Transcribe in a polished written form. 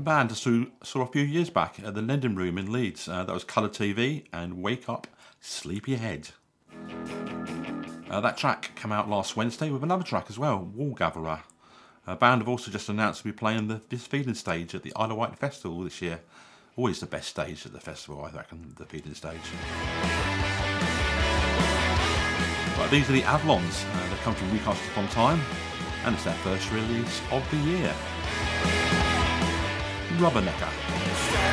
band I saw a few years back at the Linden Room in Leeds. That was Colour TV and Wake Up, Sleepyhead. That track came out last Wednesday with another track as well, Wall Gatherer. A band have also just announced to be playing this feeding stage at the Isle of Wight Festival this year. Always the best stage at the festival, I reckon, the feeding stage. But these are the Avalons. They come from Newcastle upon Tyne, and it's their first release of the year. Rubbernecker.